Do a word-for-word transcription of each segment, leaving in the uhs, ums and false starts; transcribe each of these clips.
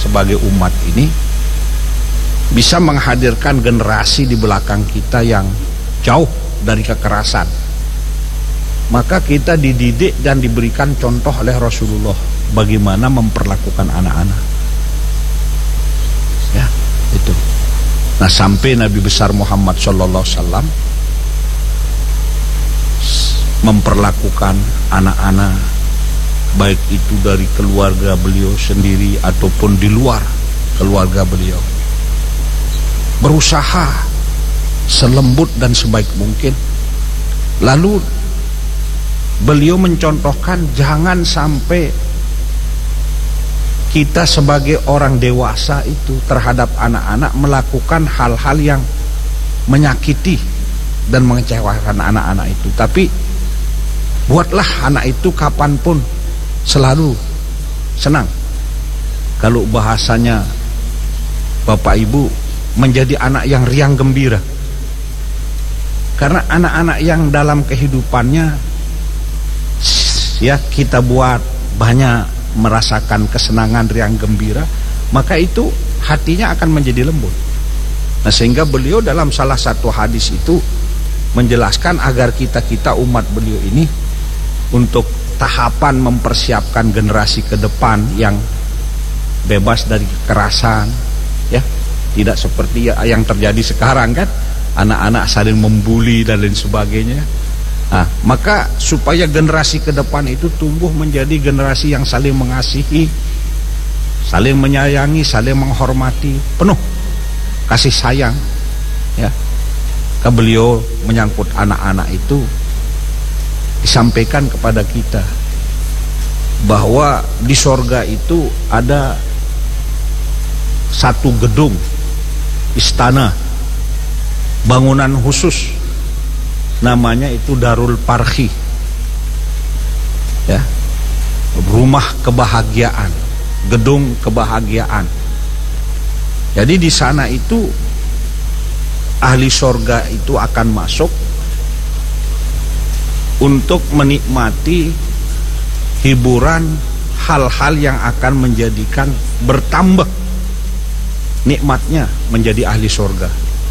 sebagai umat ini bisa menghadirkan generasi di belakang kita yang jauh dari kekerasan. Maka kita dididik dan diberikan contoh oleh Rasulullah bagaimana memperlakukan anak-anak. Ya, itu. Nah, sampai Nabi besar Muhammad sallallahu alaihi wasallam memperlakukan anak-anak, baik itu dari keluarga beliau sendiri ataupun di luar keluarga beliau, berusaha selembut dan sebaik mungkin. Lalu beliau mencontohkan jangan sampai kita sebagai orang dewasa itu terhadap anak-anak melakukan hal-hal yang menyakiti dan mengecewakan anak-anak itu. Tapi buatlah anak itu kapanpun selalu senang. Kalau bahasanya Bapak Ibu, menjadi anak yang riang gembira. Karena anak-anak yang dalam kehidupannya ya kita buat banyak merasakan kesenangan, riang gembira, maka itu hatinya akan menjadi lembut. Nah, sehingga beliau dalam salah satu hadis itu menjelaskan agar kita-kita umat beliau ini untuk tahapan mempersiapkan generasi ke depan yang bebas dari kekerasan, ya, tidak seperti yang terjadi sekarang kan, anak-anak saling membuli dan lain sebagainya. Nah, maka supaya generasi ke depan itu tumbuh menjadi generasi yang saling mengasihi, saling menyayangi, saling menghormati, penuh kasih sayang, ya. Ke beliau menyangkut anak-anak itu disampaikan kepada kita bahwa di sorga itu ada satu gedung istana, bangunan khusus, namanya itu Darul Parhi, ya, rumah kebahagiaan, gedung kebahagiaan. Jadi di sana itu ahli sorga itu akan masuk untuk menikmati hiburan, hal-hal yang akan menjadikan bertambah nikmatnya menjadi ahli sorga.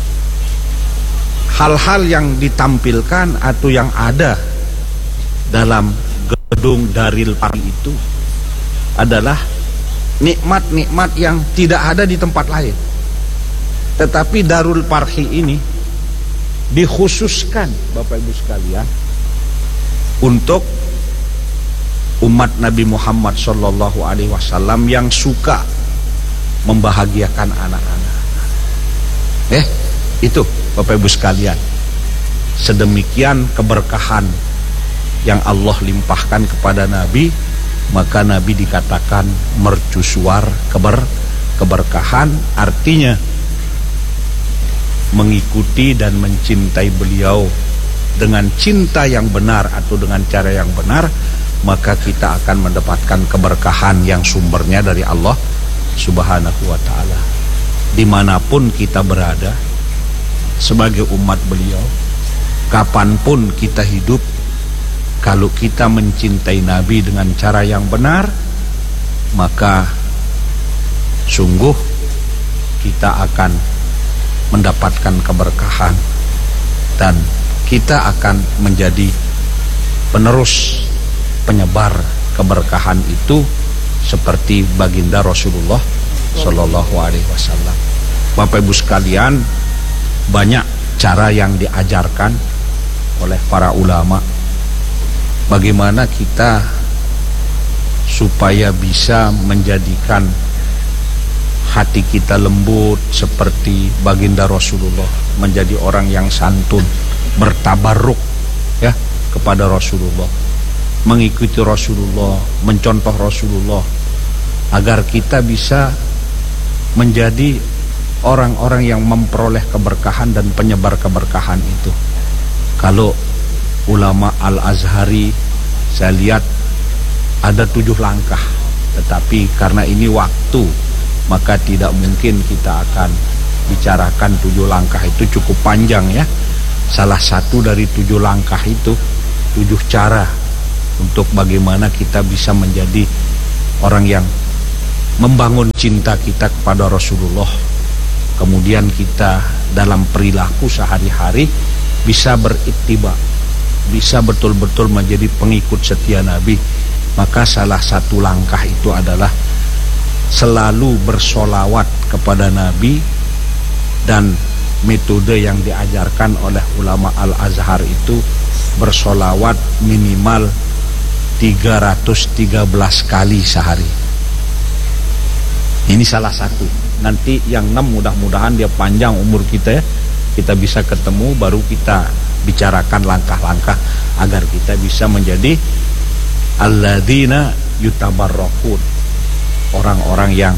Hal-hal yang ditampilkan atau yang ada dalam gedung Darul Parhi itu adalah nikmat-nikmat yang tidak ada di tempat lain. Tetapi Darul Parhi ini dikhususkan, Bapak Ibu sekalian, untuk umat Nabi Muhammad sallallahu alaihi wasallam yang suka membahagiakan anak-anak. Eh, itu Bapak Ibu sekalian, sedemikian keberkahan yang Allah limpahkan kepada Nabi, maka Nabi dikatakan mercusuar keber keberkahan, artinya mengikuti dan mencintai beliau dengan cinta yang benar atau dengan cara yang benar, maka kita akan mendapatkan keberkahan yang sumbernya dari Allah Subhanahu wa ta'ala. Dimanapun kita berada sebagai umat beliau, kapanpun kita hidup, kalau kita mencintai Nabi dengan cara yang benar, maka sungguh kita akan mendapatkan keberkahan dan kita akan menjadi penerus penyebar keberkahan itu seperti baginda Rasulullah Shallallahu Alaihi Wasallam. Bapak Ibu sekalian, banyak cara yang diajarkan oleh para ulama bagaimana kita supaya bisa menjadikan hati kita lembut seperti baginda Rasulullah, menjadi orang yang santun, bertabarruk ya kepada Rasulullah, mengikuti Rasulullah, mencontoh Rasulullah, agar kita bisa menjadi orang-orang yang memperoleh keberkahan dan penyebar keberkahan itu. Kalau ulama Al-Azhari, saya lihat ada tujuh langkah, tetapi karena ini waktu, maka tidak mungkin kita akan bicarakan tujuh langkah itu, cukup panjang ya. Salah satu dari tujuh langkah itu, tujuh cara untuk bagaimana kita bisa menjadi orang yang membangun cinta kita kepada Rasulullah, kemudian kita dalam perilaku sehari-hari bisa berittiba, bisa betul-betul menjadi pengikut setia Nabi, maka salah satu langkah itu adalah selalu bersolawat kepada Nabi. Dan metode yang diajarkan oleh ulama Al-Azhar itu bersolawat minimal tiga ratus tiga belas kali sehari. Ini salah satu. Nanti yang enam mudah-mudahan dia panjang umur kita ya, kita bisa ketemu baru kita bicarakan langkah-langkah agar kita bisa menjadi alladzina yutabarrakun, orang-orang yang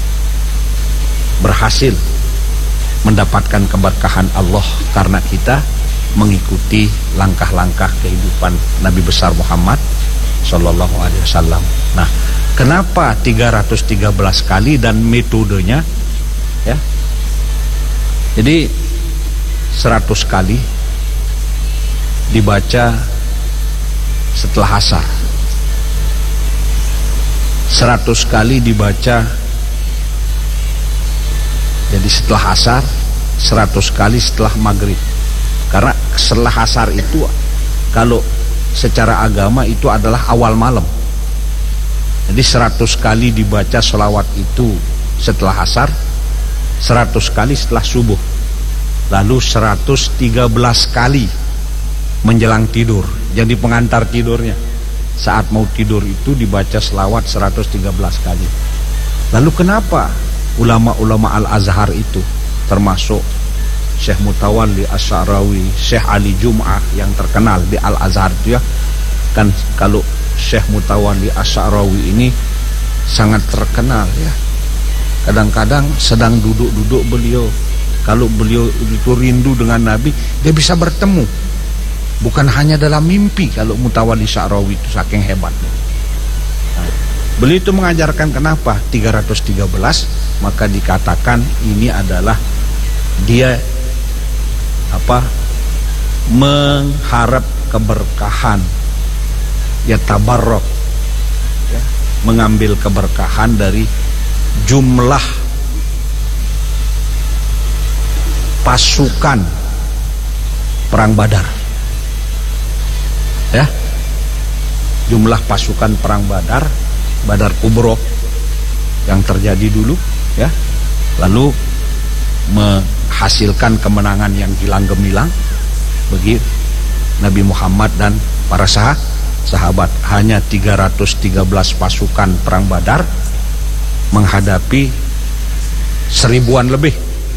berhasil mendapatkan keberkahan Allah karena kita mengikuti langkah-langkah kehidupan Nabi besar Muhammad sallallahu alaihi wasallam. Nah, kenapa tiga ratus tiga belas kali dan metodenya ya? Jadi seratus kali dibaca setelah asar, seratus kali dibaca jadi setelah asar, seratus kali setelah maghrib. Karena setelah asar itu kalau secara agama itu adalah awal malam. Jadi seratus kali dibaca sholawat itu setelah asar, seratus kali setelah subuh, lalu seratus tiga belas kali menjelang tidur. Jadi pengantar tidurnya, saat mau tidur itu dibaca sholawat seratus tiga belas kali. Lalu kenapa ulama-ulama Al-Azhar itu termasuk Syekh Mutawalli Asy'arawi, Syekh Ali Jum'ah yang terkenal di Al-Azhar itu ya, kan kalau Syekh Mutawalli Asy'arawi ini sangat terkenal ya. Kadang-kadang sedang duduk-duduk beliau, kalau beliau itu rindu dengan Nabi, dia bisa bertemu. Bukan hanya dalam mimpi kalau Mutawalli Asy'arawi itu saking hebatnya. Nah, beliau itu mengajarkan kenapa tiga ratus tiga belas, maka dikatakan ini adalah dia apa mengharap keberkahan, ya tabarrok ya, mengambil keberkahan dari jumlah pasukan perang Badar ya, jumlah pasukan perang Badar, Badar Kubro yang terjadi dulu ya, lalu menghasilkan kemenangan yang gilang gemilang bagi Nabi Muhammad dan para sah sahabat. Hanya tiga ratus tiga belas pasukan perang Badar menghadapi seribuan lebih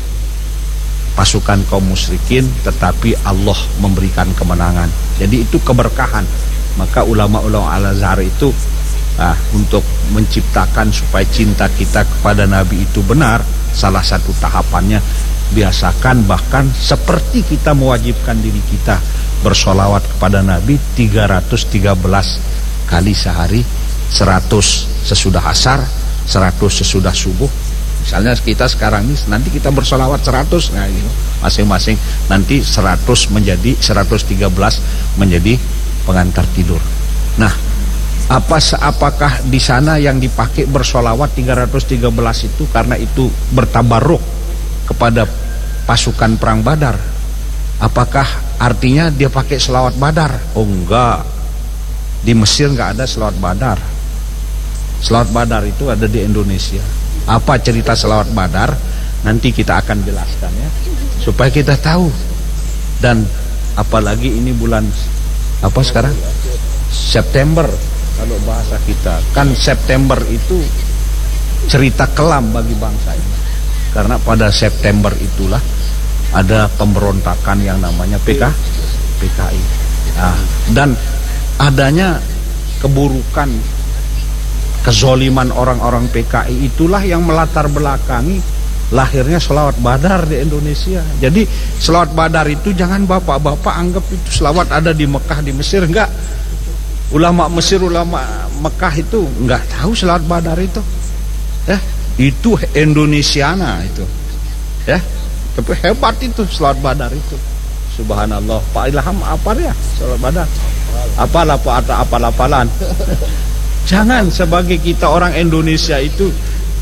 pasukan kaum musyrikin, tetapi Allah memberikan kemenangan. Jadi itu keberkahan. Maka ulama-ulama Al-Azhar itu ah, untuk menciptakan supaya cinta kita kepada Nabi itu benar, salah satu tahapannya biasakan bahkan seperti kita mewajibkan diri kita bersolawat kepada Nabi tiga ratus tiga belas kali sehari, seratus sesudah asar, seratus sesudah subuh. Misalnya kita sekarang ini nanti kita bersolawat seratus, nah gitu, masing-masing nanti seratus menjadi seratus tiga belas menjadi pengantar tidur. Nah, apa apakah di sana yang dipakai bersolawat tiga ratus tiga belas itu karena itu bertabarruk kepada pasukan perang Badar? Apakah artinya dia pakai selawat Badar? Oh enggak, di Mesir enggak ada selawat Badar. Selawat Badar itu ada di Indonesia. Apa cerita selawat Badar? Nanti kita akan jelaskan ya, supaya kita tahu. Dan apalagi ini bulan apa sekarang? September. Kalau bahasa kita kan September itu cerita kelam bagi bangsa ini, karena pada September itulah ada pemberontakan yang namanya P K P K I. Nah, dan adanya keburukan, kezoliman orang-orang P K I itulah yang melatar belakangi lahirnya selawat Badar di Indonesia. Jadi selawat Badar itu jangan bapak-bapak anggap itu selawat ada di Mekah, di Mesir, enggak. Ulama Mesir, ulama Mekah itu enggak tahu selawat Badar itu. Ya, itu Indonesiana itu. Ya, tapi hebat itu selawat Badar itu. Subhanallah. Pak Ilham apa ya selawat Badar? Apalah apa apa apalan. Jangan sebagai kita orang Indonesia itu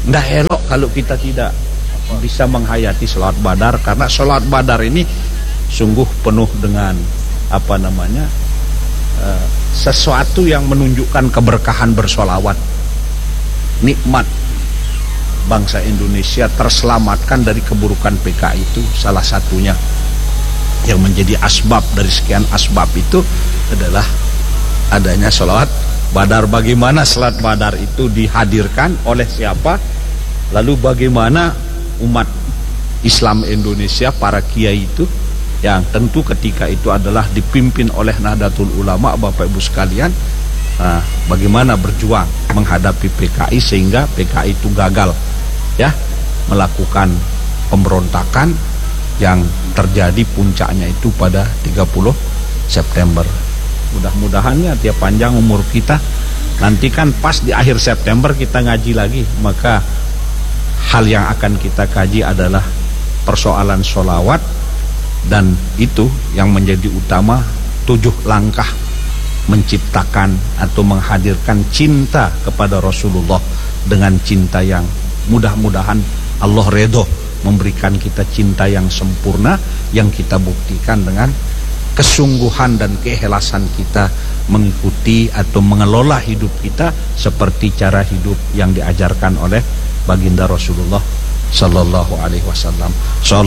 nggak elok kalau kita tidak bisa menghayati sholat Badar, karena sholat Badar ini sungguh penuh dengan apa namanya uh, sesuatu yang menunjukkan keberkahan bersolawat. Nikmat bangsa Indonesia terselamatkan dari keburukan P K I itu salah satunya. Yang menjadi asbab dari sekian asbab itu adalah adanya sholat Badar. Bagaimana sholat Badar itu dihadirkan oleh siapa, lalu bagaimana umat Islam Indonesia, para kiai itu, yang tentu ketika itu adalah dipimpin oleh Nahdlatul Ulama, Bapak Ibu sekalian, nah, bagaimana berjuang menghadapi P K I sehingga P K I itu gagal ya melakukan pemberontakan yang terjadi puncaknya itu pada tiga puluh September. Mudah-mudahan ya tiap panjang umur kita, nanti kan pas di akhir September kita ngaji lagi, maka hal yang akan kita kaji adalah persoalan sholawat, dan itu yang menjadi utama, tujuh langkah menciptakan atau menghadirkan cinta kepada Rasulullah dengan cinta yang mudah-mudahan Allah redho memberikan kita cinta yang sempurna, yang kita buktikan dengan kesungguhan dan keikhlasan kita mengikuti atau mengelola hidup kita seperti cara hidup yang diajarkan oleh baginda Rasulullah Sallallahu Alaihi Wasallam.